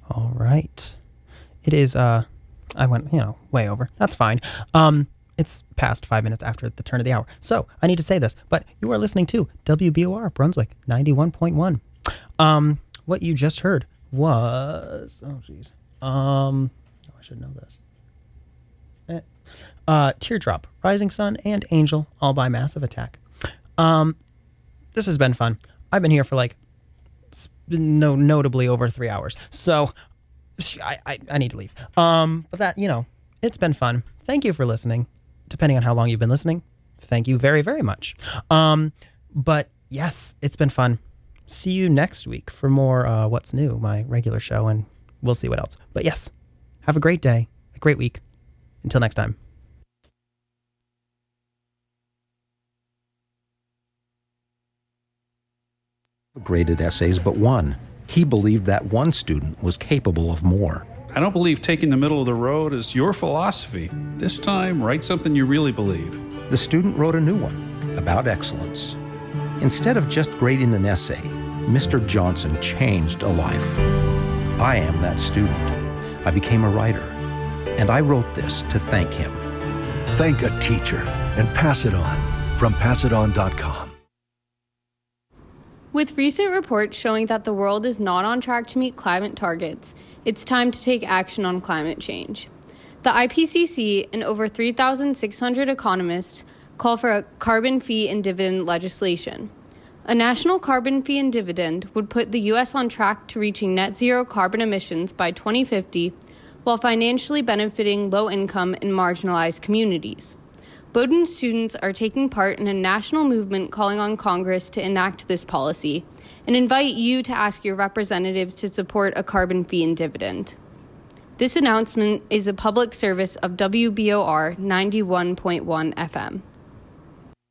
All right. It is, I went, way over. That's fine. It's past 5 minutes after the turn of the hour. So I need to say this, but you are listening to WBOR Brunswick 91.1. What you just heard was, I should know this. Teardrop, Rising Sun, and Angel, all by Massive Attack. This has been fun. I've been here for notably over 3 hours. So I need to leave. But that, it's been fun. Thank you for listening. Depending on how long you've been listening, thank you very, very much. But yes, it's been fun. See you next week for more What's New, my regular show, and we'll see what else. But yes, have a great day, a great week. Until next time. Graded essays but one. He believed that one student was capable of more. I don't believe taking the middle of the road is your philosophy. This time, write something you really believe. The student wrote a new one about excellence. Instead of just grading an essay, Mr. Johnson changed a life. I am that student. I became a writer, and I wrote this to thank him. Thank a teacher and pass it on from passiton.com. With recent reports showing that the world is not on track to meet climate targets, it's time to take action on climate change. The IPCC and over 3,600 economists call for a carbon fee and dividend legislation. A national carbon fee and dividend would put the U.S. on track to reaching net zero carbon emissions by 2050, while financially benefiting low-income and marginalized communities. Bowdoin students are taking part in a national movement calling on Congress to enact this policy and invite you to ask your representatives to support a carbon fee and dividend. This announcement is a public service of WBOR 91.1 FM.